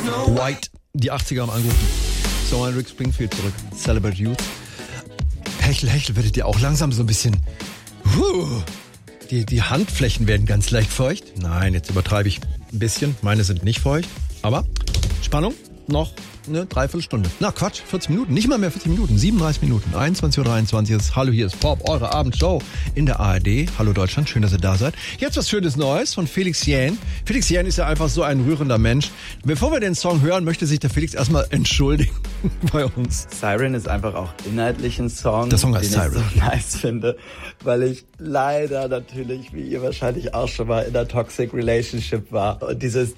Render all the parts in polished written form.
White, die 80er haben angerufen. So ein Rick Springfield zurück. Celebrate Youth. Hechel, werdet ihr auch langsam so ein bisschen... Die Handflächen werden ganz leicht feucht. Nein, jetzt übertreibe ich ein bisschen. Meine sind nicht feucht. Aber Spannung noch eine Dreiviertelstunde. Na Quatsch, 40 Minuten. Nicht mal mehr 40 Minuten. 37 Minuten. 21.23 Uhr ist Hallo, hier ist Pop, eure Abendshow in der ARD. Hallo Deutschland, schön, dass ihr da seid. Jetzt was Schönes Neues von Felix Jähn. Felix Jähn ist ja einfach so ein rührender Mensch. Bevor wir den Song hören, möchte sich der Felix erstmal entschuldigen bei uns. Siren ist einfach auch inhaltlich ein Song, der Song heißt den Siren. Ich so nice finde, weil ich leider natürlich, wie ihr wahrscheinlich auch schon mal in einer Toxic Relationship war. Und dieses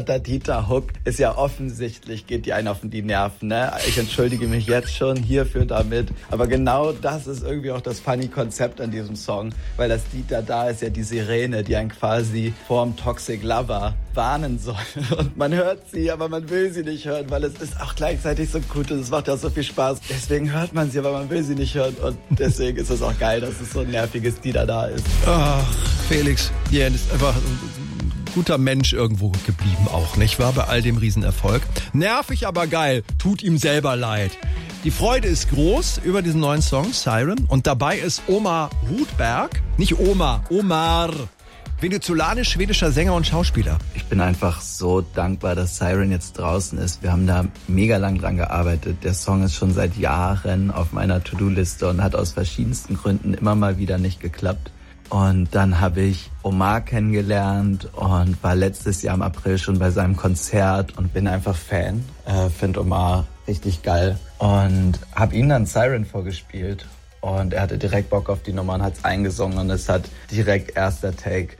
Dieter ist ja offensichtlich, geht die einen auf die Nerven, ne? Ich entschuldige mich jetzt schon hierfür damit. Aber genau das ist irgendwie auch das funny Konzept an diesem Song, weil das Dieter da ist ja die Sirene, die einen quasi vorm Toxic Lover warnen soll. Und man hört sie, aber man will sie nicht hören, weil es ist auch gleichzeitig so gut und es macht ja so viel Spaß. Deswegen hört man sie, aber man will sie nicht hören. Und deswegen ist es auch geil, dass es so ein nerviges Dieter da ist. Ach, Felix Jähn ist einfach ein guter Mensch irgendwo geblieben auch, nicht wahr? Bei all dem Riesenerfolg. Nervig, aber geil. Tut ihm selber leid. Die Freude ist groß über diesen neuen Song, Siren. Und dabei ist Omar Rudberg. Nicht Oma, Omar. Venezolanisch-schwedischer Sänger und Schauspieler. Ich bin einfach so dankbar, dass Siren jetzt draußen ist. Wir haben da mega lang dran gearbeitet. Der Song ist schon seit Jahren auf meiner To-Do-Liste und hat aus verschiedensten Gründen immer mal wieder nicht geklappt. Und dann habe ich Omar kennengelernt und war letztes Jahr im April schon bei seinem Konzert und bin einfach Fan. Finde Omar richtig geil und habe ihm dann Siren vorgespielt. Und er hatte direkt Bock auf die Nummer und hat es eingesungen und es hat direkt erster Take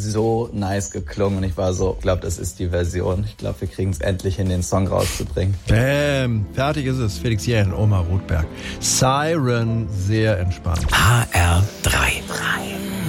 so nice geklungen und ich war so, ich glaube, das ist die Version. Ich glaube, wir kriegen es endlich hin, den Song rauszubringen. Bäm, fertig ist es. Felix Jähn, Omar Rudberg. Siren, sehr entspannt. HR3.